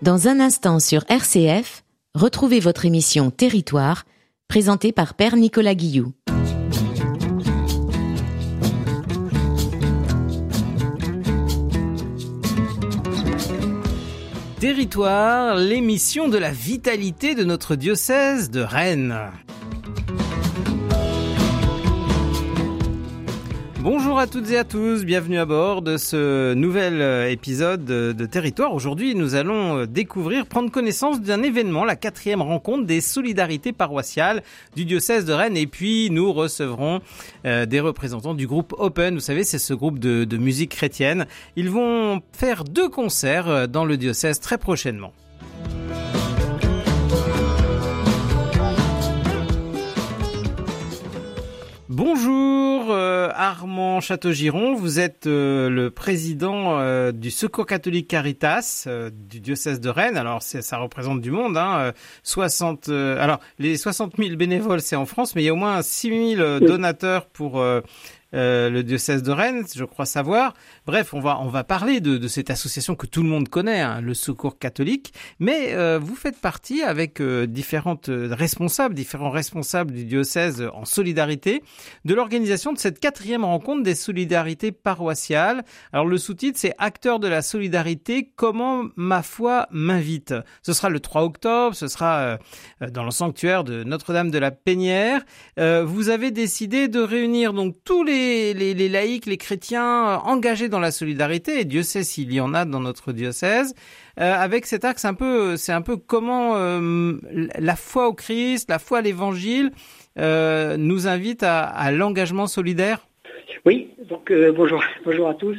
Dans un instant sur RCF, retrouvez votre émission Territoire, présentée par Père Nicolas Guilloux. Territoire, l'émission de la vitalité de notre diocèse de Rennes. Bonjour à toutes et à tous, bienvenue à bord de ce nouvel épisode de Territoire. Aujourd'hui, nous allons prendre connaissance d'un événement, la 4e rencontre des solidarités paroissiales du diocèse de Rennes. Et puis, nous recevrons des représentants du groupe Open. Vous savez, c'est ce groupe de musique chrétienne. Ils vont faire 2 concerts dans le diocèse très prochainement. Bonjour Armand Châteaugiron, vous êtes le président du Secours catholique Caritas du diocèse de Rennes. Alors ça représente du monde, hein, les 60 000 bénévoles c'est en France, mais il y a au moins 6 000 donateurs pour le diocèse de Rennes, je crois savoir. Bref, on va parler de cette association que tout le monde connaît, hein, le Secours catholique. Mais vous faites partie avec différents responsables du diocèse en solidarité de l'organisation de cette 4e rencontre des solidarités paroissiales. Alors le sous-titre, c'est Acteurs de la solidarité, comment ma foi m'invite. Ce sera le 3 octobre, ce sera dans le sanctuaire de Notre-Dame de la Pénière. Vous avez décidé de réunir donc tous les laïcs, les chrétiens engagés dans la solidarité, et Dieu sait s'il y en a dans notre diocèse, avec cet axe c'est un peu comment la foi au Christ, la foi à l'Évangile nous invite à l'engagement solidaire. Oui, donc bonjour à tous.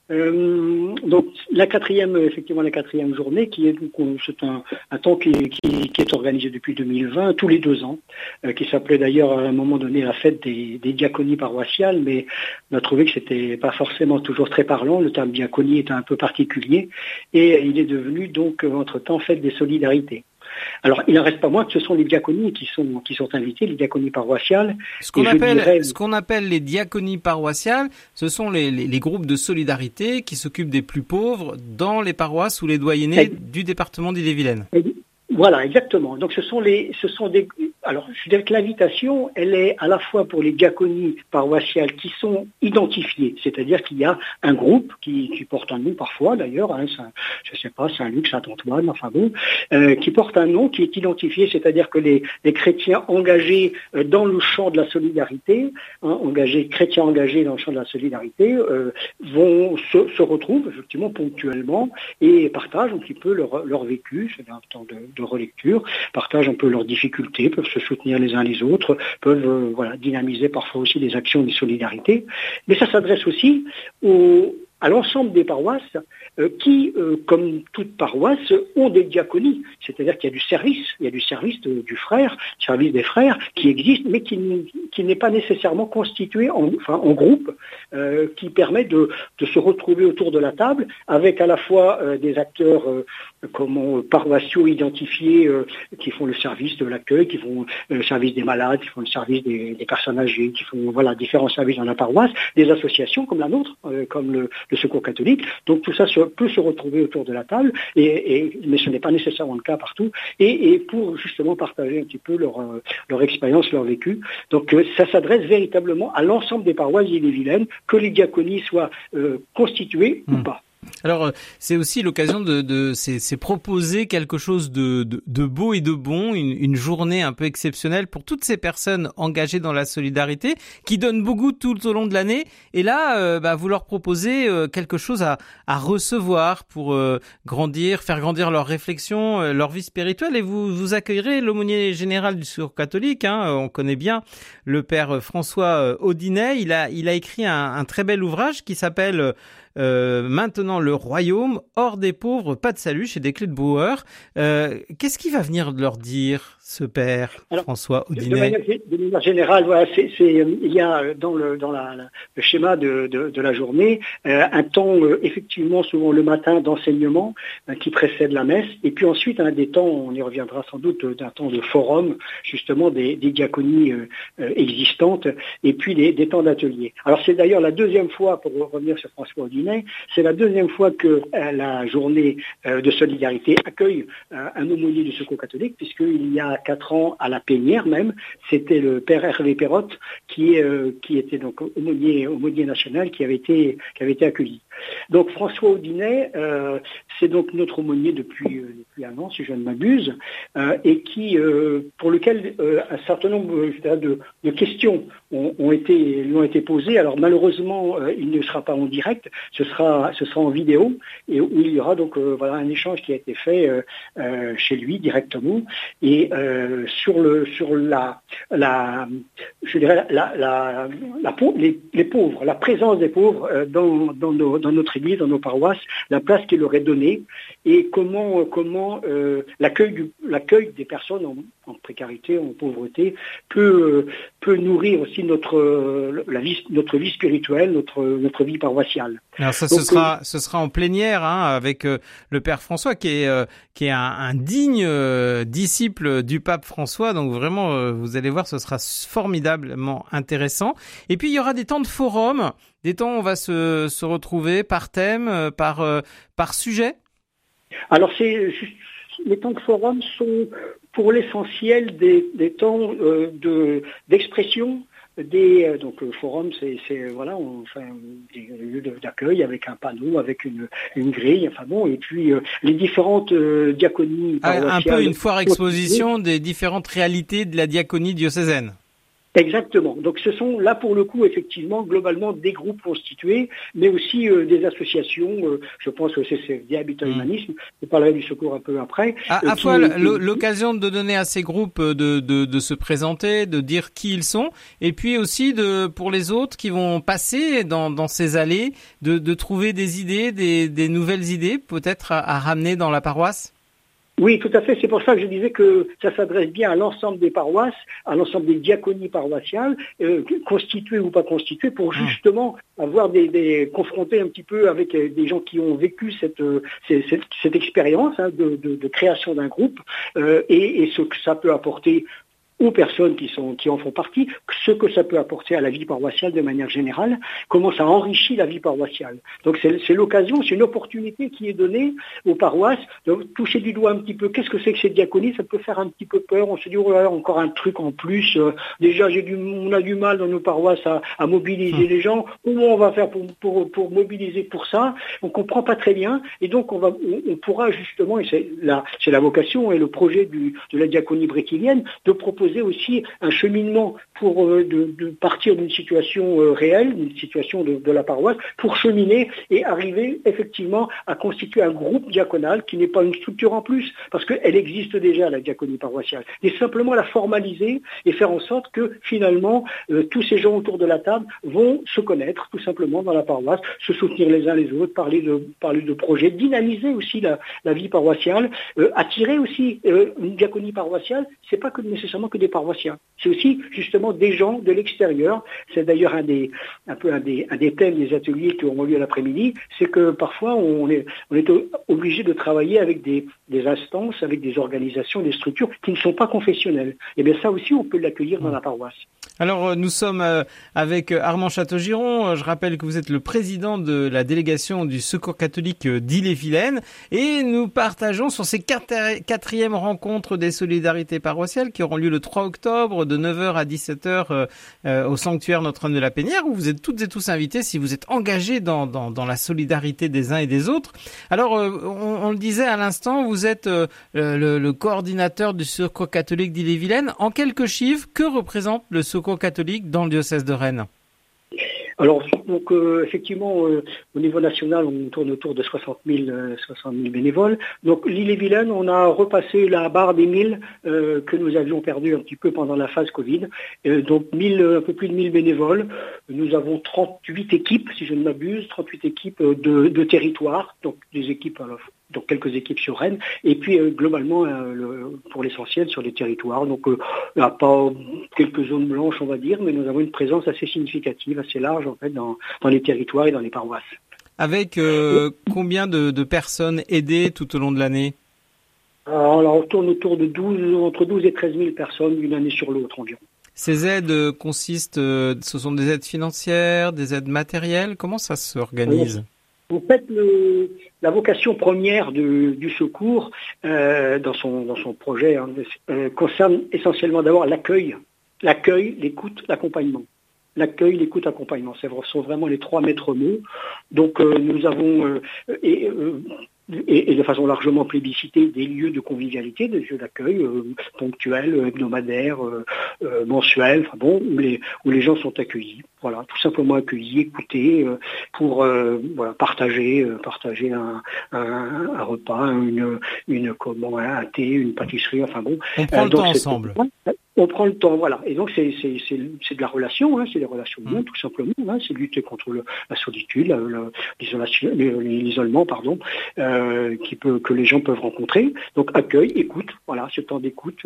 Donc la quatrième journée c'est un temps qui est organisé depuis 2020 tous les 2 ans, qui s'appelait d'ailleurs à un moment donné la fête des diaconies paroissiales, mais on a trouvé que c'était pas forcément toujours très parlant. Le terme diaconie est un peu particulier et il est devenu donc entre-temps fête des solidarités. Alors, il n'en reste pas moins que ce sont les diaconies qui sont invitées, les diaconies paroissiales. Ce qu'on appelle les diaconies paroissiales, ce sont les groupes de solidarité qui s'occupent des plus pauvres dans les paroisses ou les doyennés du département d'Ille-et-Vilaine. Voilà, exactement. Donc alors, je dirais que l'invitation, elle est à la fois pour les diaconies paroissiales qui sont identifiées, c'est-à-dire qu'il y a un groupe qui porte un nom parfois d'ailleurs, hein, Saint-Luc, Saint-Antoine, qui porte un nom qui est identifié, c'est-à-dire que les chrétiens engagés dans le champ de la solidarité, chrétiens engagés dans le champ de la solidarité, se retrouvent effectivement ponctuellement et partagent un petit peu leur vécu, c'est un temps de relecture, partagent un peu leurs difficultés, peuvent se soutenir les uns les autres, peuvent dynamiser parfois aussi des actions de solidarité. Mais ça s'adresse aussi à l'ensemble des paroisses qui, comme toute paroisse, ont des diaconies. C'est-à-dire qu'il y a du service du frère, du service des frères qui existe, mais qui n'est pas nécessairement constitué en groupe, qui permet de se retrouver autour de la table avec à la fois des acteurs paroissiaux identifiés qui font le service de l'accueil, qui font le service des malades, qui font le service des personnes âgées, qui font différents services dans la paroisse, des associations comme la nôtre, comme le Secours catholique. Donc tout ça peut se retrouver autour de la table, mais ce n'est pas nécessairement le cas partout, et pour justement partager un petit peu leur expérience, leur vécu. Donc ça s'adresse véritablement à l'ensemble des paroisses d'Ille-et-Vilaine, que les diaconies soient constituées ou pas. Alors, c'est aussi l'occasion c'est proposer quelque chose de beau et de bon, une journée un peu exceptionnelle pour toutes ces personnes engagées dans la solidarité, qui donnent beaucoup tout au long de l'année. Et là, vous leur proposez quelque chose à recevoir pour faire grandir leur réflexion, leur vie spirituelle. Et vous accueillerez l'aumônier général du Secours catholique, hein, on connaît bien le père François Audinet. Il a écrit un très bel ouvrage qui s'appelle Maintenant le royaume, hors des pauvres, pas de salut, chez Desclés de Brouwer. Qu'est-ce qu'il va venir leur dire, ce père François De Audinet? manière générale, voilà, il y a dans le schéma de la journée un temps effectivement souvent le matin d'enseignement qui précède la messe, et puis ensuite des temps, on y reviendra sans doute, d'un temps de forum justement des diaconies existantes, et puis des temps d'atelier. Alors c'est d'ailleurs la deuxième fois, pour revenir sur François Audinet, c'est la deuxième fois que la journée de solidarité accueille un aumônier du Secours catholique, puisqu'il y a 4 ans, à la Pénière même, c'était le père Hervé Perrotte qui était donc aumônier national, qui avait été accueilli. Donc François Audinet, c'est donc notre aumônier depuis 1 an, si je ne m'abuse, et pour lequel un certain nombre de questions lui ont été posées. Alors malheureusement, il ne sera pas en direct, ce sera en vidéo, et où il y aura donc un échange qui a été fait chez lui directement, et sur les pauvres, la présence des pauvres dans notre église, dans nos paroisses, la place qu'il leur est donnée, et comment l'accueil des personnes en précarité, en pauvreté, peut nourrir aussi notre vie spirituelle, notre vie paroissiale. Alors ça, ce sera en plénière, avec le Père François, qui est un digne disciple du pape François. Donc vraiment, vous allez voir, ce sera formidablement intéressant. Et puis il y aura des temps de forum, des temps où on va se retrouver par thème, par sujet. Alors les temps de forum sont pour l'essentiel des temps d'expression. Donc le forum, c'est on fait des lieux d'accueil avec un panneau, avec une grille, et puis les différentes diaconies paroissiales. Un peu une foire exposition des différentes réalités de la diaconie diocésaine. Exactement. Donc ce sont là pour le coup effectivement globalement des groupes constitués, mais aussi des associations. Je pense que c'est Habitat Humanisme. Je parlerai du secours un peu après. À fois l'occasion de donner à ces groupes de se présenter, de dire qui ils sont, et puis aussi pour les autres qui vont passer dans ces allées, de trouver des idées, des nouvelles idées peut-être à ramener dans la paroisse. Oui, tout à fait. C'est pour ça que je disais que ça s'adresse bien à l'ensemble des paroisses, à l'ensemble des diaconies paroissiales, constituées ou pas constituées, pour justement avoir confronter un petit peu avec des gens qui ont vécu cette expérience de création d'un groupe, et ce que ça peut apporter aux personnes qui en font partie, ce que ça peut apporter à la vie paroissiale de manière générale, comment ça enrichit la vie paroissiale. Donc c'est l'occasion, c'est une opportunité qui est donnée aux paroisses de toucher du doigt un petit peu qu'est-ce que c'est que cette diaconie. Ça peut faire un petit peu peur, on se dit oh là là, encore un truc en plus, déjà on a du mal dans nos paroisses à mobiliser les gens, comment on va faire pour mobiliser pour ça, on comprend pas très bien, et donc on pourra justement, et c'est la vocation et le projet de la diaconie bréquilienne, de proposer aussi un cheminement pour de partir d'une situation réelle, d'une situation de la paroisse, pour cheminer et arriver effectivement à constituer un groupe diaconal qui n'est pas une structure en plus, parce qu'elle existe déjà, la diaconie paroissiale, et simplement la formaliser et faire en sorte que finalement tous ces gens autour de la table vont se connaître tout simplement dans la paroisse, se soutenir les uns les autres, parler de projets, dynamiser aussi la vie paroissiale, attirer aussi une diaconie paroissiale. C'est pas nécessairement que des paroissiens, c'est aussi justement des gens de l'extérieur. C'est d'ailleurs un des thèmes des ateliers qui auront lieu l'après-midi, c'est que parfois on est obligé de travailler avec des instances, avec des organisations, des structures qui ne sont pas confessionnelles. Et bien ça aussi, on peut l'accueillir dans la paroisse. Alors nous sommes avec Armand Châteaugiron. Je rappelle que vous êtes le président de la délégation du Secours catholique d'Ille-et-Vilaine, et nous partageons sur ces 4e rencontres des solidarités paroissiales qui auront lieu le 3 octobre de 9h à 17h au sanctuaire Notre-Dame de la Pénière, où vous êtes toutes et tous invités si vous êtes engagés dans la solidarité des uns et des autres. Alors on le disait à l'instant, vous êtes le coordinateur du Secours catholique d'Ille-et-Vilaine. En quelques chiffres, que représente le Secours catholique dans le diocèse de Rennes? Alors, donc, effectivement, au niveau national, on tourne autour de 60 000 bénévoles. Donc, l'Ille-et-Vilaine, on a repassé la barre des 1000 que nous avions perdu un petit peu pendant la phase Covid. Donc, un peu plus de 1000 bénévoles. Nous avons 38 équipes, si je ne m'abuse, 38 équipes de territoire, donc des équipes donc quelques équipes sur Rennes, et puis globalement, pour l'essentiel, sur les territoires. Donc, il n'y a pas quelques zones blanches, on va dire, mais nous avons une présence assez significative, assez large, en fait, dans les territoires et dans les paroisses. Avec combien de personnes aidées tout au long de l'année ? Alors, on tourne autour de entre 12 et 13 000 personnes d'une année sur l'autre environ. Ces aides consistent, ce sont des aides financières, des aides matérielles ? Comment ça s'organise ? En fait, la vocation première du secours dans son projet concerne essentiellement d'abord l'accueil, l'écoute, l'accompagnement. L'accueil, l'écoute, l'accompagnement, sont vraiment les trois maîtres mots. Donc nous avons et de façon largement plébiscitée des lieux de convivialité, des lieux d'accueil ponctuels, hebdomadaires, mensuels, où les gens sont accueillis. Voilà, tout simplement accueillis, écoutés, pour partager un repas, un thé, une pâtisserie, On prend le temps ensemble. On prend le temps, voilà. Et donc c'est de la relation, c'est des relations humaines, tout simplement. C'est lutter contre la solitude, l'isolement, que les gens peuvent rencontrer. Donc accueil, écoute, voilà, ce temps d'écoute,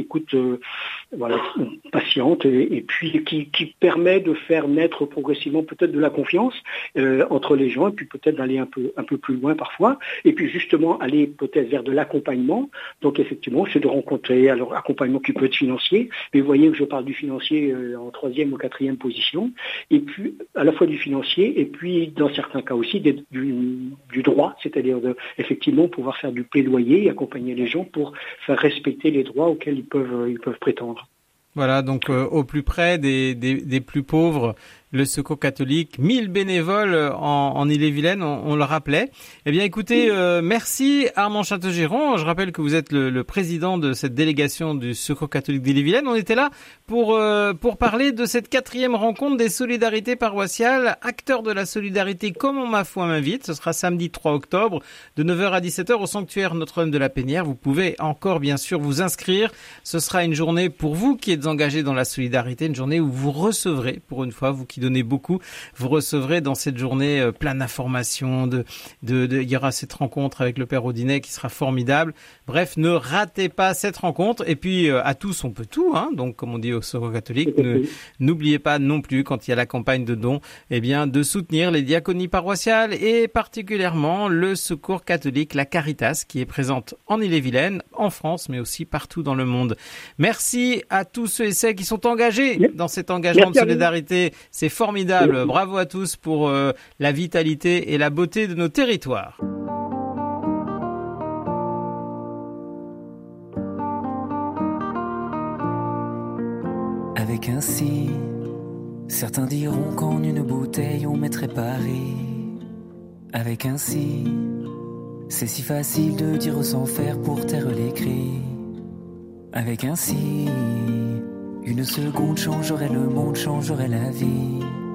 patiente, et puis qui permet de faire naître progressivement peut-être de la confiance entre les gens, et puis peut-être d'aller un peu plus loin parfois, et puis justement aller peut-être vers de l'accompagnement. Donc effectivement, c'est de rencontrer, alors accompagnement qui peut être financier, mais vous voyez que je parle du financier en 3e ou 4e position, et puis à la fois du financier, et puis dans certains cas aussi du droit, c'est-à-dire effectivement pouvoir faire du plaidoyer et accompagner les gens pour faire respecter les droits auxquels ils peuvent prétendre. Voilà, donc au plus près des plus pauvres, le Secours catholique, 1000 bénévoles en Ille-et-Vilaine, on le rappelait. Eh bien, écoutez, merci Armand Châteaugiron. Je rappelle que vous êtes le président de cette délégation du Secours catholique d'Ille-et-Vilaine. On était là pour parler de cette 4e rencontre des solidarités paroissiales, acteurs de la solidarité comme ma foi m'invite. Ce sera samedi 3 octobre de 9h à 17h au sanctuaire Notre-Dame de la Pénière. Vous pouvez encore bien sûr vous inscrire. Ce sera une journée pour vous qui êtes engagés dans la solidarité, une journée où vous recevrez, pour une fois, vous qui donnez beaucoup, vous recevrez dans cette journée plein d'informations, il y aura cette rencontre avec le Père Audinet qui sera formidable. Bref, ne ratez pas cette rencontre. Et puis, à tous, on peut tout, donc, comme on dit au Secours catholique, n'oubliez pas non plus, quand il y a la campagne de dons, de soutenir les diaconies paroissiales et particulièrement le Secours catholique, la Caritas, qui est présente en Ille-et-Vilaine, en France, mais aussi partout dans le monde. Merci à tous ceux et celles qui sont engagés dans cet engagement de solidarité. C'est formidable. Bravo à tous pour la vitalité et la beauté de nos territoires. Avec un si, certains diront qu'en une bouteille on mettrait Paris. Avec un si, c'est si facile de dire sans faire pour taire les cris. Avec un si, une seconde changerait le monde, changerait la vie.